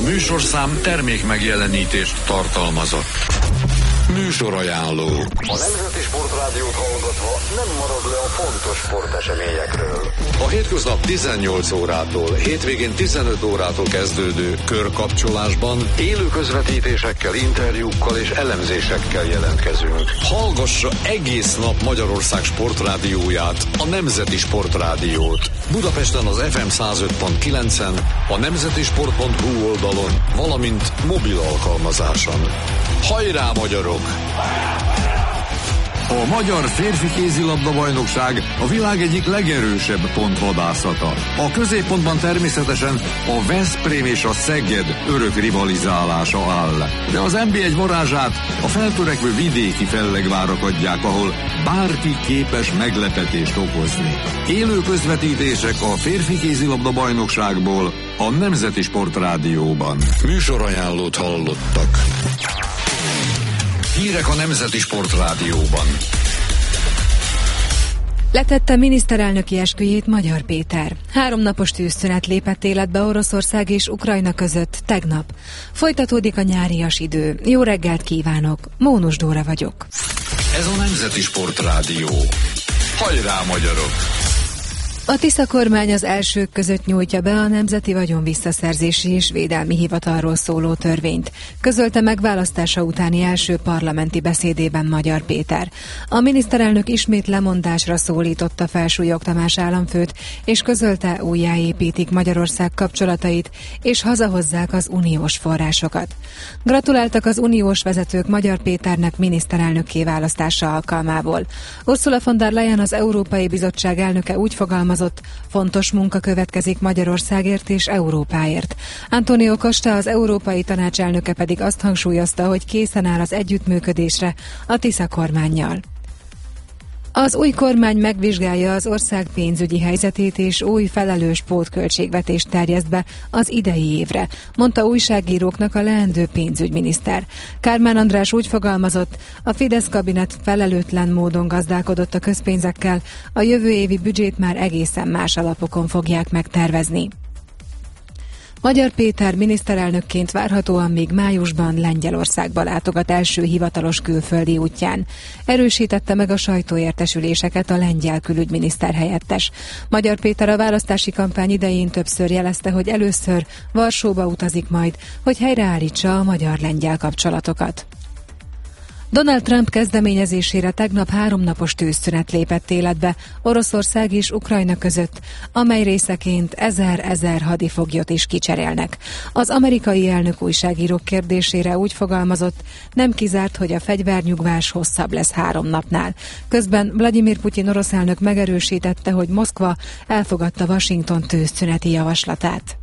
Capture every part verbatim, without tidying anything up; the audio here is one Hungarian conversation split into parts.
műsorszám termék megjelenítést tartalmazott. Műsorajánló. A Nemzeti Sportrádiót hallgatva nem marad le a fontos sporteseményekről. A hétköznap tizennyolc órától, hétvégén tizenöt órától kezdődő körkapcsolásban élő közvetítésekkel, interjúkkal és elemzésekkel jelentkezünk. Hallgassa egész nap Magyarország sportrádióját, a Nemzeti Sportrádiót. Budapesten az ef em száz öt pont kilencen, a nemzetisport pont hu oldalon, valamint mobil alkalmazáson. Hajrá, magyarok! A magyar férfi kézilabda-bajnokság a világ egyik legerősebb pontvadászata. A középpontban természetesen a Veszprém és a Szeged örök rivalizálása áll. De az en bé egy varázsát a feltörekvő vidéki fellegvárak adják, ahol bárki képes meglepetést okozni. Élő közvetítések a férfi kézilabda-bajnokságból a Nemzeti Sportrádióban. Műsorajánlót hallottak. Hírek a Nemzeti Sportrádióban. Letette miniszterelnöki esküjét Magyar Péter. Háromnapos tűzszünet lépett életbe Oroszország és Ukrajna között tegnap. Folytatódik a nyárias idő. Jó reggelt kívánok! Mónus Dóra vagyok. Ez a Nemzeti Sportrádió. Hajrá, magyarok! A Tisza kormány az elsők között nyújtja be a Nemzeti Vagyonvisszaszerzési és Védelmi Hivatalról szóló törvényt. Közölte meg választása utáni első parlamenti beszédében Magyar Péter. A miniszterelnök ismét lemondásra szólította fel Súlyog Tamás államfőt, és közölte, újjáépítik Magyarország kapcsolatait, és hazahozzák az uniós forrásokat. Gratuláltak az uniós vezetők Magyar Péternek miniszterelnökké választása alkalmából. Ursula von der Leyen, az Európai Bizottság elnöke úgy fogalmazott, fontos munka következik Magyarországért és Európáért. Antonio Costa, az Európai Tanács elnöke pedig azt hangsúlyozta, hogy készen áll az együttműködésre a Tisza kormánnyal. Az új kormány megvizsgálja az ország pénzügyi helyzetét és új felelős pótköltségvetést terjeszt be az idei évre, mondta újságíróknak a leendő pénzügyminiszter. Kármán András úgy fogalmazott, a Fidesz kabinet felelőtlen módon gazdálkodott a közpénzekkel, a jövő évi büdzsét már egészen más alapokon fogják megtervezni. Magyar Péter miniszterelnökként várhatóan még májusban Lengyelországba látogat első hivatalos külföldi útján. Erősítette meg a sajtóértesüléseket a lengyel külügyminiszter helyettes. Magyar Péter a választási kampány idején többször jelezte, hogy először Varsóba utazik majd, hogy helyreállítsa a magyar-lengyel kapcsolatokat. Donald Trump kezdeményezésére tegnap háromnapos tűzszünet lépett életbe Oroszország és Ukrajna között, amely részeként ezer-ezer hadifoglyot is kicserélnek. Az amerikai elnök újságírók kérdésére úgy fogalmazott, nem kizárt, hogy a fegyvernyugvás hosszabb lesz három napnál. Közben Vladimir Putyin orosz elnök megerősítette, hogy Moszkva elfogadta Washington tűzszüneti javaslatát.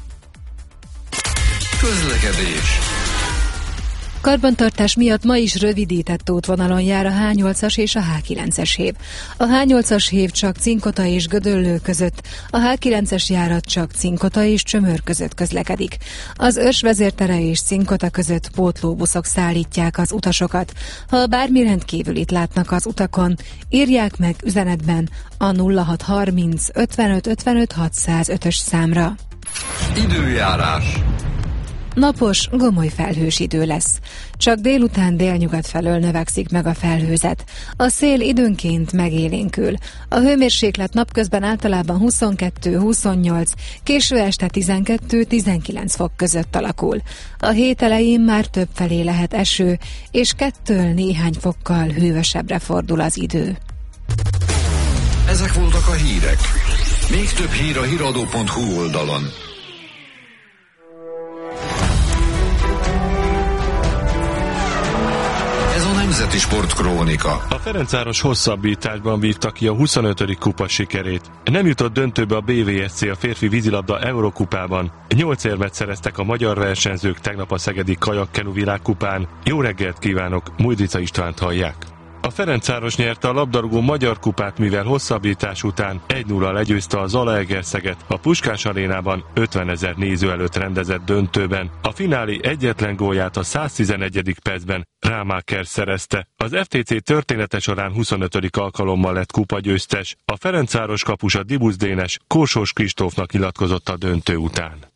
Közlekedés. Karbantartás miatt ma is rövidített útvonalon jár a há nyolcas és a há kilences hév. A há nyolcas hév csak Cinkota és Gödöllő között, a há kilences járat csak Cinkota és Csömör között közlekedik. Az Örs vezértere és Cinkota között pótlóbuszok szállítják az utasokat. Ha bármi rendkívülit látnak az utakon, írják meg üzenetben a nulla hat harminc ötvenöt ötvenöt hatszázötös számra. Időjárás. Napos, gomoly felhős idő lesz. Csak délután délnyugat felől növekszik meg a felhőzet. A szél időnként megélénkül. A hőmérséklet napközben általában huszonkettő-huszonnyolc, késő este tizenkettő-tizenkilenc fok között alakul. A hét elején már többfelé lehet eső, és kettől néhány fokkal hűvösebbre fordul az idő. Ezek voltak a hírek. Még több hír a híradó pont hu oldalon. Nemzeti Sportkrónika. A Ferencváros hosszabbításban vívta ki a huszonötödik kupa sikerét. Nem jutott döntőbe a bé vé es cé a férfi vízilabda Eurokupában. Nyolc érmet szereztek a magyar versenyzők tegnap a szegedi kajakkenu világkupán. Jó reggelt kívánok, Mújdica Istvánt hallják. A Ferencváros nyerte a labdarúgó magyar kupát, mivel hosszabbítás után egy nulla legyőzte a Zalaegerszeget a Puskás arénában ötvenezer néző előtt rendezett döntőben. A finálé egyetlen gólját a száztizenegyedik percben Rámáker szerezte. Az ef té cé története során huszonötödik alkalommal lett kupagyőztes. A Ferencváros kapusa Dibusz Dénes Korsós Kristófnak nyilatkozott a döntő után.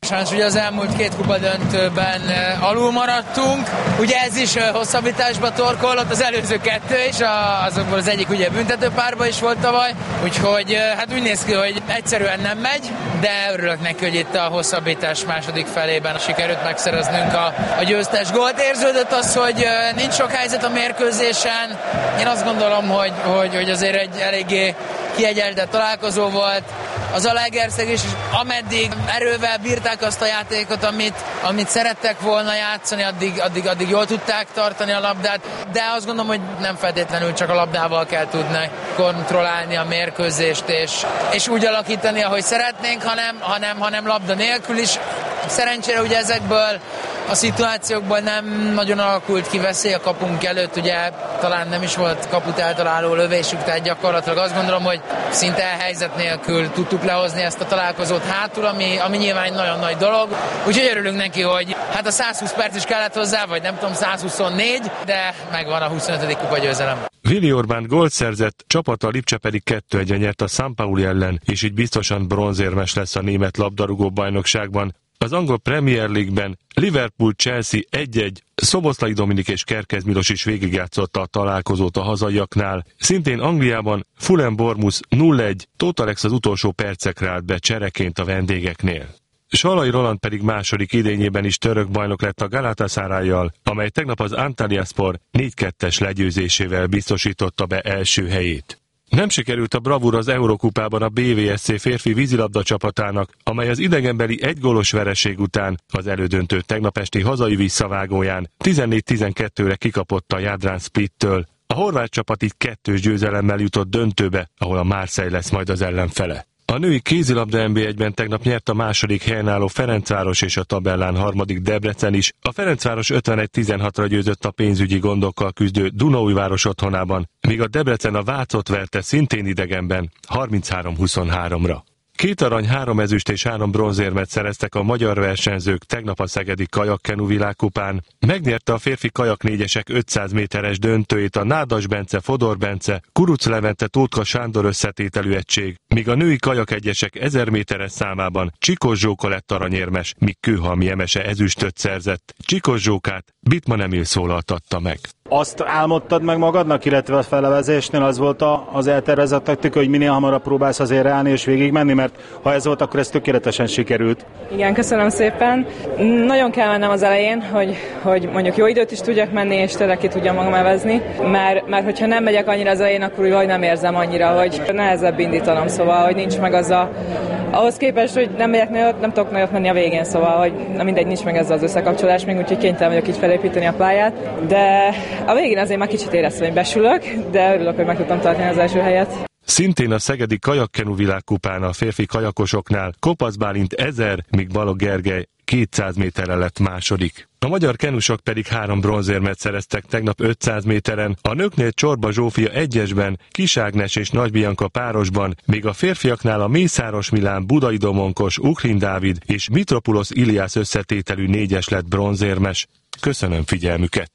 Sajnos ugye az elmúlt két kupa döntőben alul maradtunk, ugye ez is hosszabbításba torkollott, az előző kettő is, azokból az egyik ugye büntetőpárba is volt tavaly, úgyhogy hát úgy néz ki, hogy egyszerűen nem megy, de örülök neki, hogy itt a hosszabbítás második felében sikerült megszereznünk a, a győztes gólt. Érződött az, hogy nincs sok helyzet a mérkőzésen, én azt gondolom, hogy, hogy, hogy azért egy eléggé kiegyenlített találkozó volt. Az Zalaegerszeg is, ameddig erővel bírták azt a játékot, amit, amit szerettek volna játszani, addig, addig, addig jól tudták tartani a labdát, de azt gondolom, hogy nem feltétlenül csak a labdával kell tudni kontrollálni a mérkőzést, és, és úgy alakítani, ahogy szeretnénk, hanem, hanem, hanem labda nélkül is. Szerencsére ugye ezekből a szituációkból nem nagyon alakult ki veszély a kapunk előtt, ugye talán nem is volt kaput eltaláló lövésük, tehát gyakorlatilag azt gondolom, hogy szinte helyzet nélkül tudtuk lehozni ezt a találkozót hátul, ami, ami nyilván egy nagyon nagy dolog. Úgyhogy örülünk neki, hogy hát a százhúsz perc is kellett hozzá, vagy nem tudom, százhuszonnégy, de megvan a huszonötödik kupa győzelem. Willi Orbán gólt szerzett, csapata Lipcse pedig kettő egyre nyert a San Pauli ellen, és így biztosan bronzérmes lesz a német labdarúgó bajnokságban. Az angol Premier League-ben Liverpool-Chelsea egy egy, Szoboszlai Dominik és Kerkez Milos is végigjátszotta a találkozót a hazaiaknál. Szintén Angliában Fulham-Bournemouth nulla egy, Tóth Alex az utolsó percekre állt be csereként a vendégeknél. Salai Roland pedig második idényében is török bajnok lett a Galatasarayjal, amely tegnap az Antalyaspor négy kettes legyőzésével biztosította be első helyét. Nem sikerült a bravúr az Eurokupában a bé vé es cé férfi vízilabda csapatának, amely az idegenbeli egygólos vereség után az elődöntő tegnap esti hazai visszavágóján tizennégy tizenkettőre kikapott a Jadran Splittől. A horvát csapat így kettős győzelemmel jutott döntőbe, ahol a Marseille lesz majd az ellenfele. A női kézilabda en bé egyben tegnap nyert a második helyen álló Ferencváros és a tabellán harmadik Debrecen is. A Ferencváros ötvenegy tizenhatra győzött a pénzügyi gondokkal küzdő Dunaújváros otthonában, míg a Debrecen a Vácot verte szintén idegenben harminchárom huszonháromra. Két arany, három ezüst és három bronzérmet szereztek a magyar versenyzők tegnap a szegedi kajakkenu világkupán. Megnyerte a férfi kajak négyesek ötszáz méteres döntőjét a Nádas Bence, Fodor Bence, Kuruc Levente, Tótka Sándor összetételű egység, míg a női kajak egyesek ezer méteres számában Csikós Zsóka lett aranyérmes, míg Kőhalmi Emese ezüstöt szerzett. Csikós Zsókát Bittmann Emil szólaltatta meg. Azt álmodtad meg magadnak, illetve a felevezésnél az volt az eltervezett taktika, hogy minél hamarabb próbálsz azért állni és végigmenni, mert ha ez volt, akkor ez tökéletesen sikerült. Igen, köszönöm szépen. Nagyon kell mennem az elején, hogy, hogy mondjuk jó időt is tudjak menni, és tényleg ki tudjam magam evezni, mert, mert hogyha nem megyek annyira az elején, akkor úgy nem érzem annyira, hogy nehezebb indítanom, szóval, hogy nincs meg az a... Ahhoz képest, hogy nem megyek nagyot, nem tudok nagyot menni a végén, szóval, hogy na mindegy, nincs meg ez az összekapcsolás, még úgyhogy kénytelen vagyok így felépíteni a pályát, de a végén azért már kicsit éreztem, hogy besülök, de örülök, hogy meg tudtam tartani az első helyet. Szintén a szegedi kajakkenu világkupán a férfi kajakosoknál Kopasz Bálint ezer, míg Balogh Gergely kétszáz méterre lett második. A magyar kenusok pedig három bronzérmet szereztek tegnap ötszáz méteren, a nőknél Csorba Zsófia egyesben, Kis Ágnes és Nagy Bianka párosban, míg a férfiaknál a Mészáros Milán, Budai Domonkos, Ukrin Dávid és Mitropulos Iliász összetételű négyes lett bronzérmes. Köszönöm figyelmüket!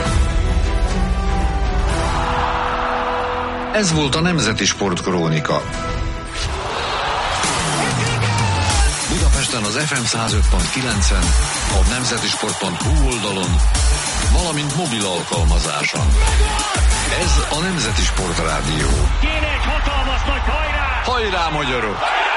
Ez volt a Nemzeti Sportkrónika. Budapesten az ef em száz öt pont kilencen, a nemzetisport pont hu oldalon, valamint mobil alkalmazáson. Ez a Nemzeti Sportrádió. Kéne egy hatalmas nagy hajrá! Hajrá, magyarok!